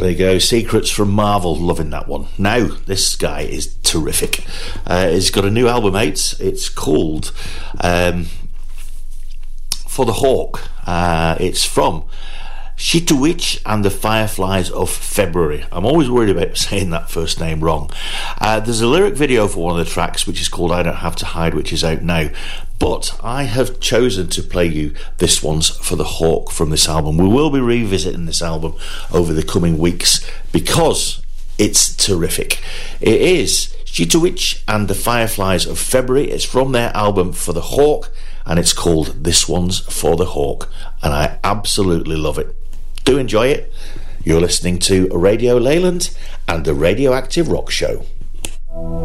There you go, Secrets from Marvel, loving that one. Now, this guy is terrific. He's got a new album out. It's called For the Hawk. It's from Shitowich and the Fireflies of February. I'm always worried about saying that first name wrong. There's a lyric video for one of the tracks, which is called I Don't Have to Hide, which is out now. But I have chosen to play you this one's For the Hawk from this album. We will be revisiting this album over the coming weeks because it's terrific. It is Shitowich and the Fireflies of February. It's from their album For the Hawk, and it's called This One's For the Hawk, and I absolutely love it. Do enjoy it. You're listening to Radio Leyland and the Radioactive Rock Show.